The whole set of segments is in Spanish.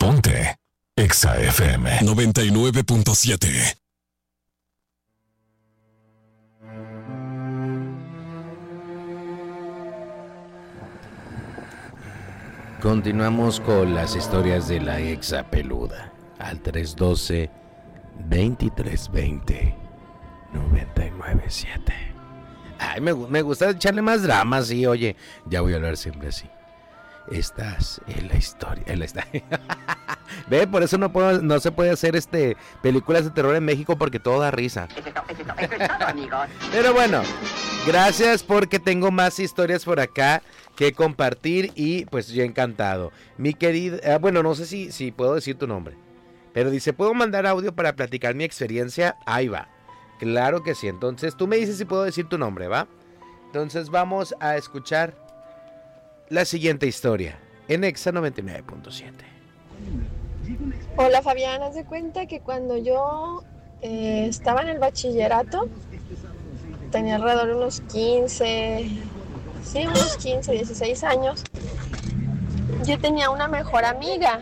Ponte Exa FM 99.7. Continuamos con las historias de la Exa Peluda al 312-2320-997. Ay, me gusta echarle más drama, sí, oye, ya voy a hablar siempre así. Estás en la historia, Ve, por eso no se puede hacer películas de terror en México porque todo da risa. Eso es todo, amigos. Pero bueno, gracias porque tengo más historias por acá que compartir y pues yo encantado. Mi querida, bueno, no sé si puedo decir tu nombre, pero dice, ¿puedo mandar audio para platicar mi experiencia? Ahí va. Claro que sí, entonces tú me dices si puedo decir tu nombre, ¿va? Entonces vamos a escuchar la siguiente historia en Exa 99.7. Hola Fabián, haz de cuenta que cuando yo estaba en el bachillerato, tenía alrededor de unos 15, 16 años, yo tenía una mejor amiga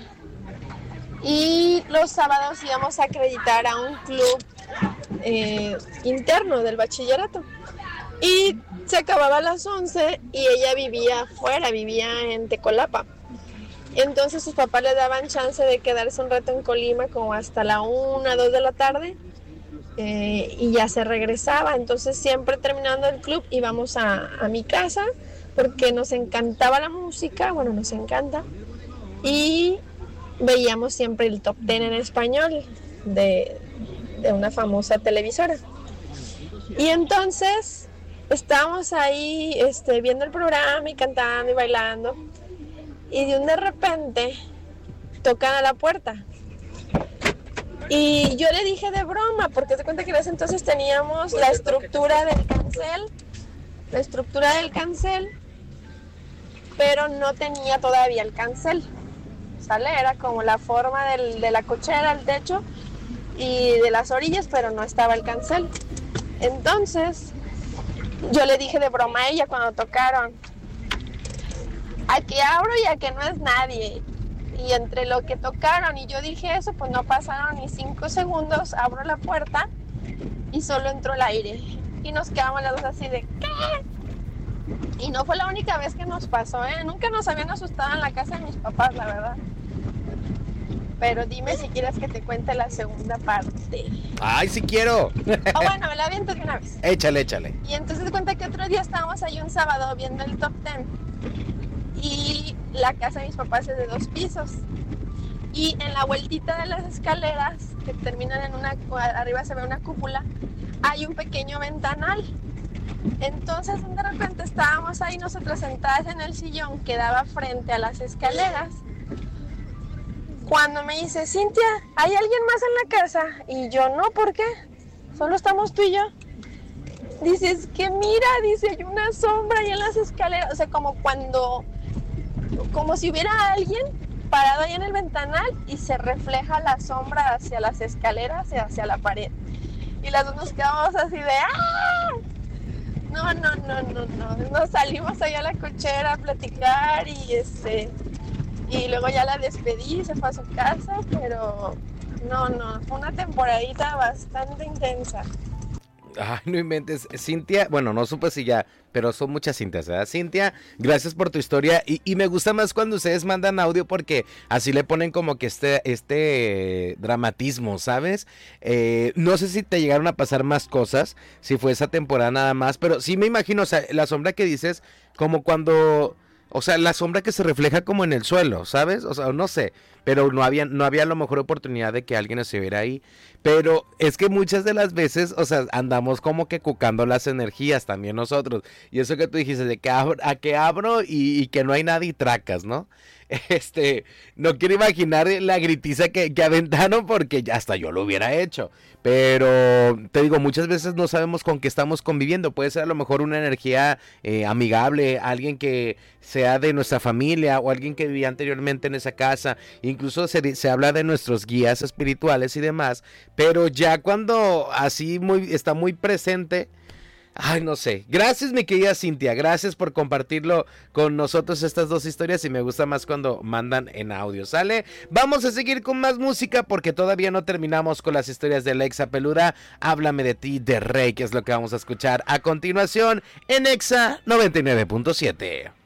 y los sábados íbamos a acreditar a un club interno del bachillerato y se acababa a las 11 y ella vivía afuera, vivía en Tecolapa. Entonces sus papás le daban chance de quedarse un rato en Colima como hasta la 1, 2 de la tarde y ya se regresaba. Entonces siempre terminando el club íbamos a mi casa porque nos encantaba la música, bueno, nos encanta, y veíamos siempre el Top 10 en español de una famosa televisora. Y entonces estábamos ahí viendo el programa y cantando y bailando. Y de repente tocan a la puerta. Y yo le dije de broma, porque te cuenta que en ese entonces teníamos la estructura del cancel, pero no tenía todavía el cancel. ¿Sale? Era como la forma de la cochera, el techo y de las orillas, pero no estaba el cancel. Entonces yo le dije de broma a ella cuando tocaron, a que abro y a que no es nadie. Y entre lo que tocaron y yo dije eso, pues no pasaron ni 5 segundos, abro la puerta y solo entró el aire. Y nos quedamos las dos así de ¿qué? Y no fue la única vez que nos pasó, ¿eh? Nunca nos habían asustado en la casa de mis papás, la verdad. Pero dime si quieres que te cuente la segunda parte. ¡Ay, sí quiero! Bueno, me la aviento de una vez. Échale. Y entonces te cuenta que otro día estábamos ahí un sábado viendo el Top 10. Y la casa de mis papás es de 2 pisos. Y en la vueltita de las escaleras, que terminan arriba se ve una cúpula, hay un pequeño ventanal. Entonces de repente estábamos ahí nosotros sentadas en el sillón que daba frente a las escaleras, cuando me dice, Cintia, ¿hay alguien más en la casa? Y yo, no, ¿por qué? Solo estamos tú y yo. Dice, es que mira, dice, hay una sombra ahí en las escaleras. O sea, como si hubiera alguien parado ahí en el ventanal y se refleja la sombra hacia las escaleras y hacia la pared. Y las dos nos quedamos así de ¡ah! No. Nos salimos allá a la cochera a platicar y luego ya la despedí, se fue a su casa, pero no, fue una temporadita bastante intensa. Ay, no inventes, Cintia, bueno, no supe si ya, pero son muchas Cintias, ¿verdad? Cintia, gracias por tu historia y me gusta más cuando ustedes mandan audio porque así le ponen como que este dramatismo, ¿sabes? No sé si te llegaron a pasar más cosas, si fue esa temporada nada más, pero sí me imagino, o sea, la sombra que dices, como cuando... O sea, la sombra que se refleja como en el suelo, ¿sabes? O sea, no sé, pero no había a lo mejor oportunidad de que alguien estuviera ahí. Pero es que muchas de las veces, o sea, andamos como que cucando las energías también nosotros. Y eso que tú dijiste, de que a que abro y que no hay nadie y tracas, ¿no? No quiero imaginar la gritiza que aventaron porque ya hasta yo lo hubiera hecho. Pero te digo, muchas veces no sabemos con qué estamos conviviendo. Puede ser a lo mejor una energía amigable, alguien que sea de nuestra familia o alguien que vivía anteriormente en esa casa. Incluso se habla de nuestros guías espirituales y demás. Pero ya cuando así está muy presente, Ay, no sé. Gracias, mi querida Cintia. Gracias por compartirlo con nosotros estas dos historias y me gusta más cuando mandan en audio, ¿sale? Vamos a seguir con más música porque todavía no terminamos con las historias de Exa Peluda. Háblame de ti, de Rey, que es lo que vamos a escuchar a continuación en Exa 99.7.